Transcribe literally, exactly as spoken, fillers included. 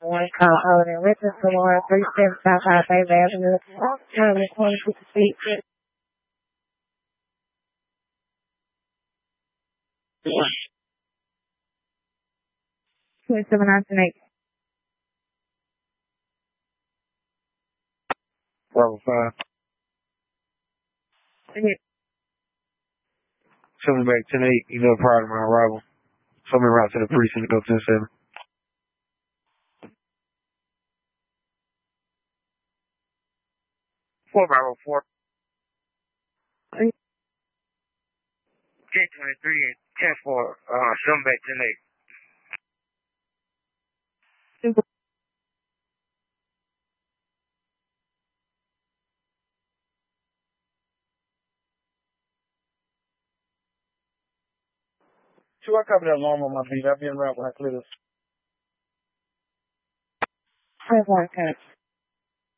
one call out in Richard Samora, three seven South High Bay Avenue. Time is twenty-six feet. twenty-seven nineteen eight. Bravo five. Show me back ten eight. You know, prior to my arrival. Show me around to the precinct to go ten seven. Four Bravo four. J twenty-three and ten four. Uh, show me back ten eight. Two, I cover that alarm on my feet. I'll be in route when I clear this. Five one ten.